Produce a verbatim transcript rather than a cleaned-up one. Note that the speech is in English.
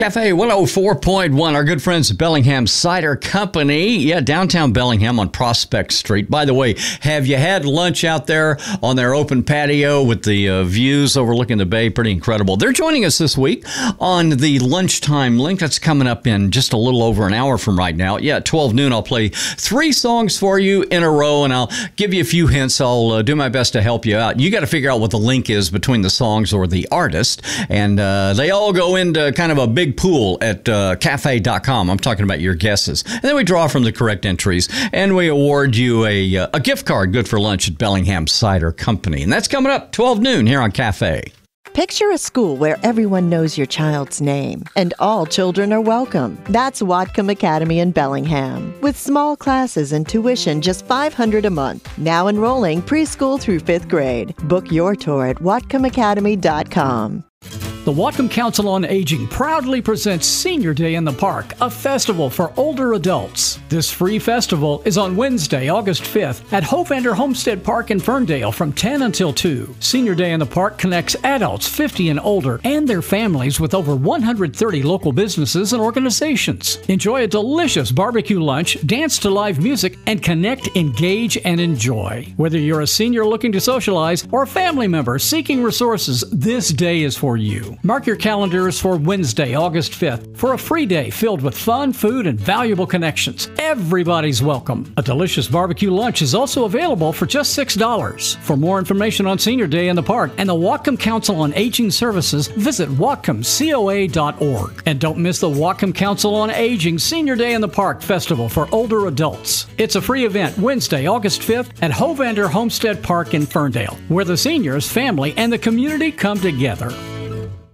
Cafe one oh four point one, our good friends at Bellingham Cider Company. Yeah, downtown Bellingham on Prospect Street. By the way, have you had lunch out there on their open patio with the uh, views overlooking the bay? Pretty incredible. They're joining us this week on the lunchtime link. That's coming up in just a little over an hour from right now. Yeah, at twelve noon, I'll play three songs for you in a row, and I'll give you a few hints. I'll uh, do my best to help you out. You got to figure out what the link is between the songs or the artist, and uh, they all go into kind of a big pool at uh, cafe dot com. I'm talking about your guesses. And then we draw from the correct entries, and we award you a, uh, a gift card good for lunch at Bellingham Cider Company. And that's coming up twelve noon here on Cafe. Picture a school where everyone knows your child's name and all children are welcome. That's Whatcom Academy in Bellingham. With small classes and tuition just five hundred dollars a month. Now enrolling preschool through fifth grade. Book your tour at whatcom academy dot com. The Whatcom Council on Aging proudly presents Senior Day in the Park, a festival for older adults. This free festival is on Wednesday, August fifth at Hovander Homestead Park in Ferndale from ten until two. Senior Day in the Park connects adults fifty and older and their families with over one hundred thirty local businesses and organizations. Enjoy a delicious barbecue lunch, dance to live music, and connect, engage, and enjoy. Whether you're a senior looking to socialize or a family member seeking resources, this day is for you. Mark your calendars for Wednesday, August fifth for a free day filled with fun, food, and valuable connections. Everybody's welcome. A delicious barbecue lunch is also available for just six dollars. For more information on Senior Day in the Park and the Whatcom Council on Aging Services, visit whatcom coa dot org. And don't miss the Whatcom Council on Aging Senior Day in the Park Festival for older adults. It's a free event Wednesday, August fifth at Hovander Homestead Park in Ferndale, where the seniors, family, and the community come together.